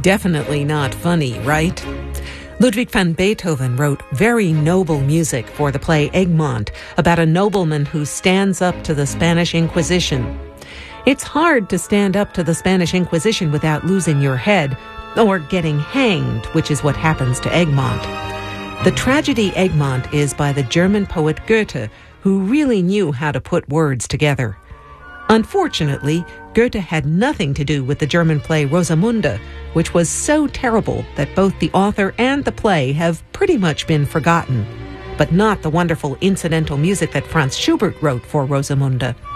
Definitely not funny, right? Ludwig van Beethoven wrote very noble music for the play Egmont about a nobleman who stands up to the Spanish Inquisition. It's hard to stand up to the Spanish Inquisition without losing your head or getting hanged, which is what happens to Egmont. The tragedy Egmont is by the German poet Goethe, who really knew how to put words together. Unfortunately, Goethe had nothing to do with the German play Rosamunde, which was so terrible that both the author and the play have pretty much been forgotten, but not the wonderful incidental music that Franz Schubert wrote for Rosamunde.